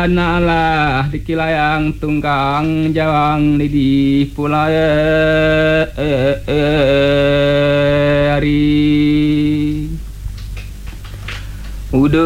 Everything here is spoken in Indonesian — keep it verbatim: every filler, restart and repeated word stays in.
nalah dikilayang tunggang jawang lidi pulaya ari udah